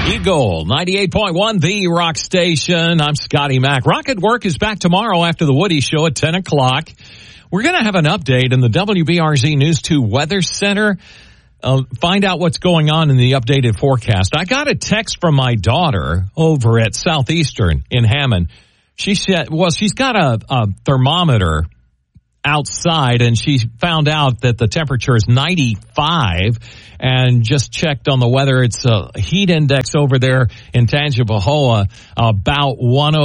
Eagle 98.1, the rock station. I'm Scotty Mac. Rock at Work is back tomorrow after the Woody Show at 10 o'clock. We're going to have an update in the WBRZ News 2 Weather Center. Find out what's going on in the updated forecast. I got a text from my daughter over at Southeastern in Hammond. She said, well, she's got a thermometer outside, and she found out that the temperature is 95, and just checked on the weather. It's a heat index over there in Tangipahoa, about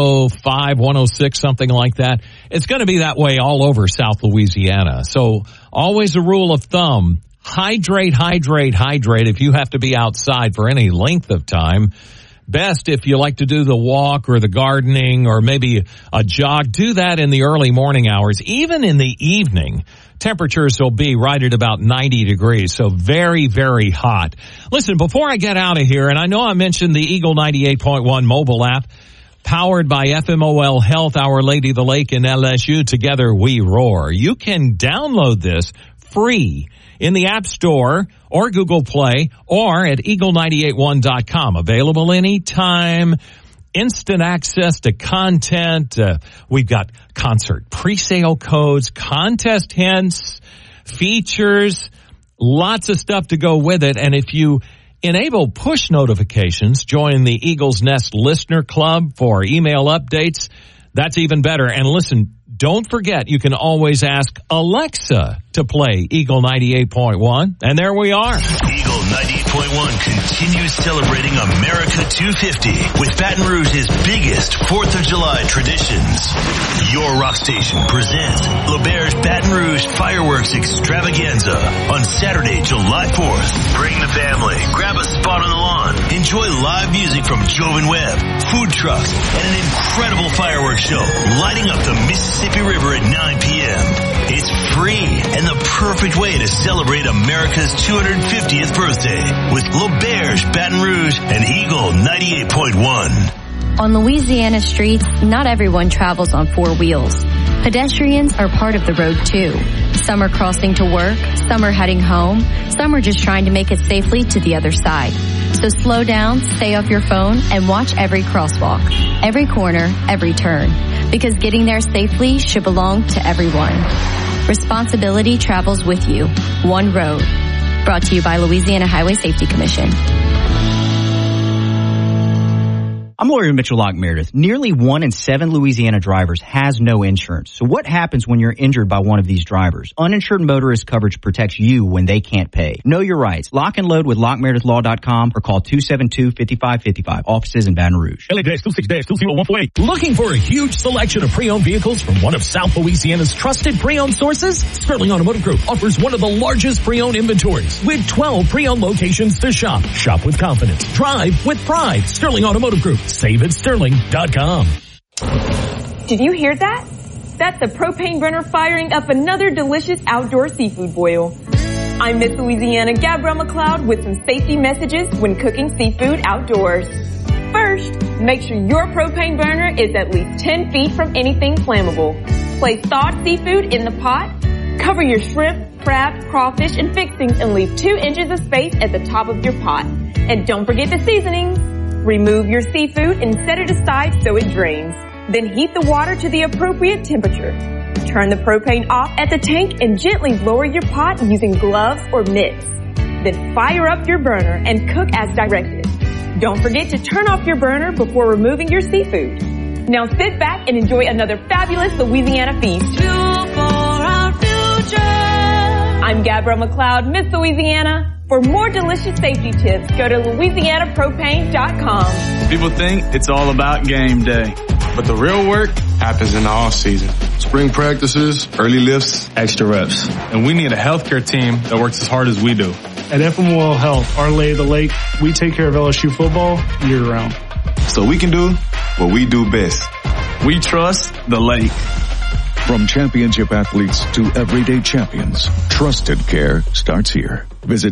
105, 106, something like that. It's going to be that way all over South Louisiana. So always a rule of thumb, hydrate, hydrate, hydrate if you have to be outside for any length of time. Best if you like to do the walk or the gardening or maybe a jog, do that in the early morning hours. Even in the evening, temperatures will be right at about 90 degrees, so very, very hot. Listen, before I get out of here, and I know I mentioned the Eagle 98.1 mobile app, powered by FMOL Health, Our Lady of the Lake, and LSU, Together We Roar. You can download this free in the App Store or Google Play or at eagle981.com. Available anytime. Instant access to content. We've got concert pre-sale codes, contest hints, features, lots of stuff to go with it. And if you enable push notifications, join the Eagles Nest Listener Club for email updates. That's even better. And listen, don't forget, you can always ask Alexa to play Eagle 98.1. And there we are. Eagle 98.1 continues celebrating America 250 with Baton Rouge's biggest 4th of July traditions. Your rock station presents L'Auberge Baton Rouge Fireworks Extravaganza on Saturday, July 4th. Bring the family, grab a spot on the lawn, enjoy live music from Jovan Webb, food trucks, and an incredible fireworks show lighting up the Mississippi River at 9 p.m. It's free and the perfect way to celebrate America's 250th birthday with L'Auberge Baton Rouge and Eagle 98.1. On Louisiana streets, not everyone travels on four wheels. Pedestrians are part of the road too. Some are crossing to work, some are heading home, some are just trying to make it safely to the other side. So slow down, stay off your phone, and watch every crosswalk, every corner, every turn. Because getting there safely should belong to everyone. Responsibility travels with you. One road. Brought to you by Louisiana Highway Safety Commission. I'm lawyer Mitchell Locke Meredith. Nearly 1 in 7 Louisiana drivers has no insurance. So what happens when you're injured by one of these drivers? Uninsured motorist coverage protects you when they can't pay. Know your rights. Lock and load with LockMeredithLaw.com or call 272-5555. Offices in Baton Rouge. LA-26-20148. Looking for a huge selection of pre-owned vehicles from one of South Louisiana's trusted pre-owned sources? Sterling Automotive Group offers one of the largest pre-owned inventories with 12 pre-owned locations to shop. Shop with confidence. Drive with pride. Sterling Automotive Group. Save at sterling.com. Did you hear that? That's the propane burner firing up another delicious outdoor seafood boil. I'm Miss Louisiana Gabrielle McLeod with some safety messages when cooking seafood outdoors. First, make sure your propane burner is at least 10 feet from anything flammable. Place thawed seafood in the pot. Cover your shrimp, crab, crawfish, and fixings and leave 2 inches of space at the top of your pot. And don't forget the seasonings. Remove your seafood and set it aside so it drains. Then heat the water to the appropriate temperature. Turn the propane off at the tank and gently lower your pot using gloves or mitts. Then fire up your burner and cook as directed. Don't forget to turn off your burner before removing your seafood. Now sit back and enjoy another fabulous Louisiana feast. Fuel for our future. I'm Gabrielle McLeod, Miss Louisiana. For more delicious safety tips, go to LouisianaPropane.com. People think it's all about game day, but the real work happens in the off season. Spring practices, early lifts, extra reps. And we need a healthcare team that works as hard as we do. At FMOL Health, Our Lady of the Lake, we take care of LSU football year round. So we can do what we do best. We trust the lake. From championship athletes to everyday champions, trusted care starts here. Visit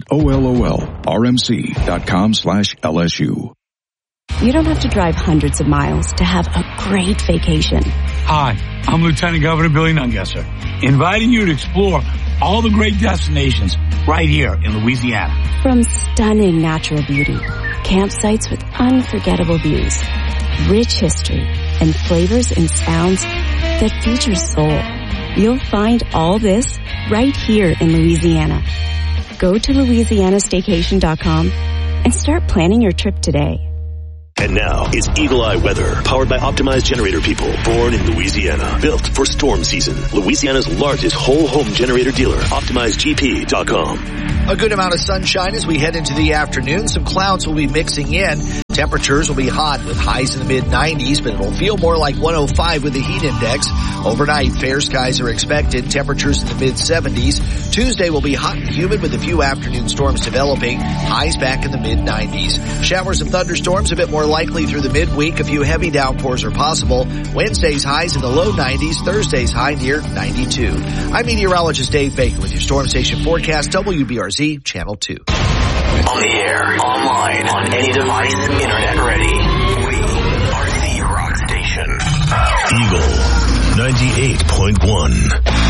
OLOLRMC.com/LSU. You don't have to drive hundreds of miles to have a great vacation. Hi, I'm Lieutenant Governor Billy Nungesser, inviting you to explore all the great destinations right here in Louisiana. From stunning natural beauty, campsites with unforgettable views, rich history, and flavors and sounds that feature soul. You'll find all this right here in Louisiana. Go to LouisianaStaycation.com and start planning your trip today. And now, it's Eagle Eye Weather, powered by Optimized Generator People, born in Louisiana, built for storm season. Louisiana's largest whole home generator dealer, OptimizedGP.com. A good amount of sunshine as we head into the afternoon. Some clouds will be mixing in. Temperatures will be hot with highs in the mid-90s, but it'll feel more like 105 with the heat index. Overnight, fair skies are expected. Temperatures in the mid-70s. Tuesday will be hot and humid with a few afternoon storms developing. Highs back in the mid-90s. Showers and thunderstorms a bit more likely through the midweek. A few heavy downpours are possible. Wednesday's highs in the low 90s. Thursday's high near 92. I'm meteorologist Dave Bacon with your Storm Station forecast, WBRZ Channel 2. On the air, online, on any device, internet ready. We are the Rock Station. Eagle 98.1.